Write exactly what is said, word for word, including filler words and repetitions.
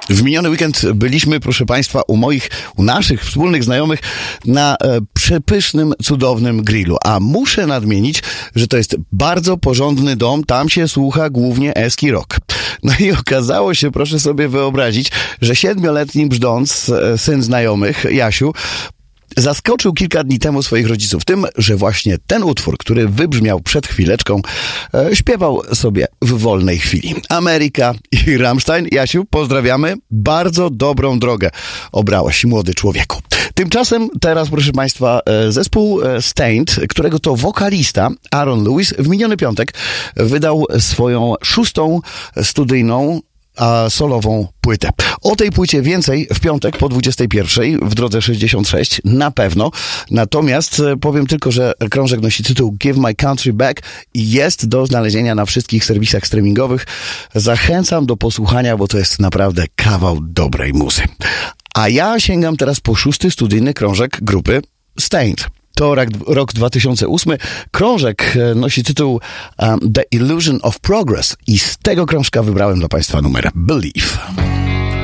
W miniony weekend byliśmy, proszę Państwa, u moich, u naszych wspólnych znajomych na e, przepysznym, cudownym grillu. A muszę nadmienić, że to jest bardzo porządny dom, tam się słucha głównie eski rock. No i okazało się, proszę sobie wyobrazić, że siedmioletni brzdąc, e, syn znajomych, Jasiu, zaskoczył kilka dni temu swoich rodziców tym, że właśnie ten utwór, który wybrzmiał przed chwileczką, e, śpiewał sobie w wolnej chwili. Ameryka i Rammstein. Jasiu, pozdrawiamy. Bardzo dobrą drogę obrałeś, młody człowieku. Tymczasem teraz, proszę Państwa, e, zespół e, Stained, którego to wokalista Aaron Lewis w miniony piątek wydał swoją szóstą studyjną a solową płytę. O tej płycie więcej w piątek po dwudziestej pierwszej w drodze sześćdziesiąt sześć na pewno. Natomiast powiem tylko, że krążek nosi tytuł Give My Country Back i jest do znalezienia na wszystkich serwisach streamingowych. Zachęcam do posłuchania, bo to jest naprawdę kawał dobrej muzy. A ja sięgam teraz po szósty studyjny krążek grupy Stained. To rok, rok dwa tysiące ósmy. Krążek nosi tytuł um, The Illusion of Progress i z tego krążka wybrałem dla Państwa numer Believe.